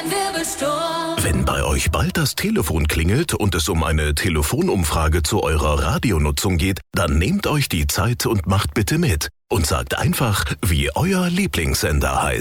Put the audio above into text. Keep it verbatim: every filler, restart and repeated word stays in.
ein Wirbelsturm. Wenn bei euch bald das Telefon klingelt und es um eine Telefonumfrage zu eurer Radionutzung geht, dann nehmt euch die Zeit und macht bitte mit. Und sagt einfach, wie euer Lieblingssender heißt.